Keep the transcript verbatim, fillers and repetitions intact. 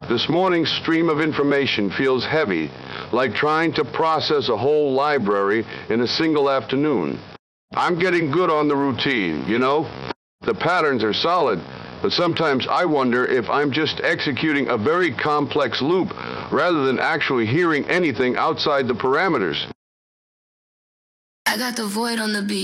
This morning's stream of information feels heavy, like trying to process a whole library in a single afternoon. I'm getting good on the routine, you know? The patterns are solid, but sometimes I wonder if I'm just executing a very complex loop rather than actually hearing anything outside the parameters. I got the void on the beat.